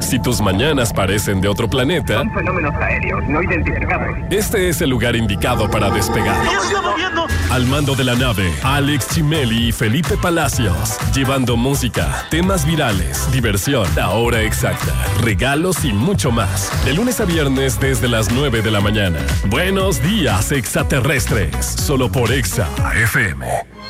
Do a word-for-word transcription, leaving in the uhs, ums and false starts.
Si tus mañanas parecen de otro planeta, son fenómenos aéreos no identificados. Este es el lugar indicado para despegar. Al mando de la nave, Alex Chimeli y Felipe Palacios, llevando música, temas virales, diversión, la hora exacta, regalos y mucho más. De lunes a viernes desde las nueve de la mañana. Buenos días, extraterrestres. Solo por Exa F M.